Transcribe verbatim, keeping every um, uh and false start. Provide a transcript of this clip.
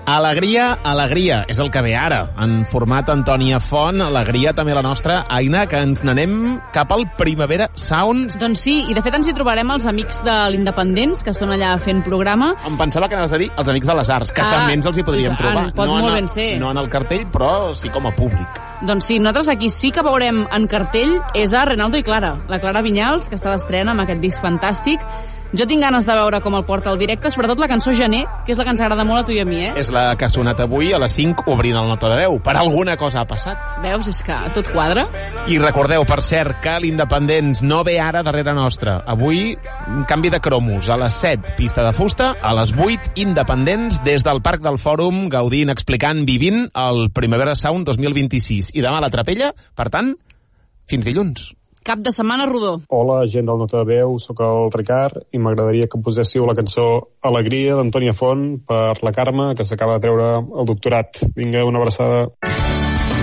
Alegria, alegria, és el que ve ara. En format Antònia Font, alegria també la nostra. Aina, que ens n'anem cap al Primavera Sound. Doncs sí, i de fet ens hi trobarem els amics de l'Independents, que són allà fent programa. Em pensava que anaves a dir els amics de les arts, que ah, també ens els hi podríem trobar. Pot no molt en, ben ser. No en el cartell, però sí com a públic. Doncs sí, nosaltres aquí sí que veurem en cartell és a Renaldo i Clara, la Clara Vinyals, que està d'estrena amb aquest disc fantàstic. Jo tinc ganes de veure com el porta al directe, sobretot la cançó Gener, que és la que ens agrada molt a tu i a mi, eh? És la que ha sonat avui a les cinc obrint el Nota de Veu. Per alguna cosa ha passat. Veus? És que tot quadra. I recordeu, per cert, que l'Independents no ve ara darrere nostra. Avui, un canvi de cromos. A les set, pista de fusta. A les vuit, Independents, des del Parc del Fòrum, gaudint, explicant, vivint el Primavera Sound dos mil vint-i-sis. I demà a la Trapella, per tant, fins dilluns. Cap de setmana rodó. Hola, gent del Nota de Veu, sóc el Ricard i m'agradaria que poséssiu la cançó Alegria d'Antònia Font per la Carme, que s'acaba de treure el doctorat. Vinga, una abraçada.